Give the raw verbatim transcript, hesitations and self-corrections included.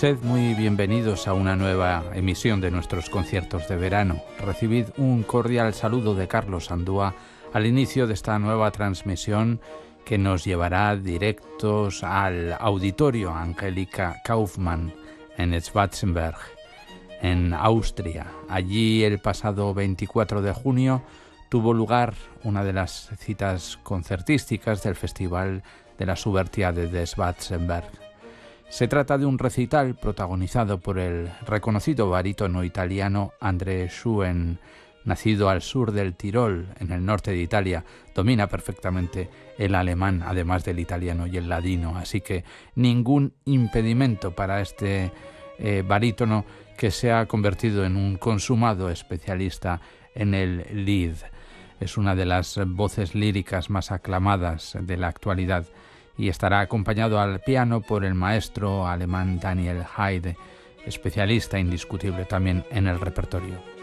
Sed muy bienvenidos a una nueva emisión de nuestros conciertos de verano. Recibid un cordial saludo de Carlos Andúa al inicio de esta nueva transmisión que nos llevará directos al Auditorio Angelika Kaufmann en Schwarzenberg, en Austria. Allí el pasado veinticuatro de junio tuvo lugar una de las citas concertísticas del Festival de la Subvertiade de Schwarzenberg. Se trata de un recital protagonizado por el reconocido barítono italiano André Schuen. Nacido al sur del Tirol, en el norte de Italia, domina perfectamente el alemán, además del italiano y el ladino, así que ningún impedimento para este eh, barítono que se ha convertido en un consumado especialista en el Lied. Es una de las voces líricas más aclamadas de la actualidad y estará acompañado al piano por el maestro alemán Daniel Haide, especialista indiscutible también en el repertorio.